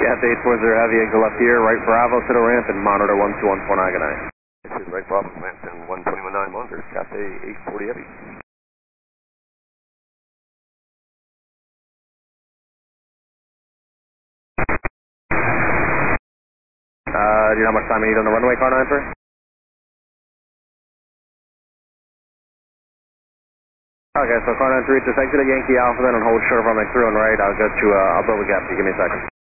Cathay 840 Heavy, exit left here, right Bravo to the ramp, and monitor 121.9, good night. This is right Bravo, ramp and 121.9 monitor, Cathay 840 Heavy. Do you know how much time you need on the runway, car 9 sir? Okay, so car 9 3, just exit at Yankee Alpha then and hold short runway through and right. I'll build a gap. You give me a second.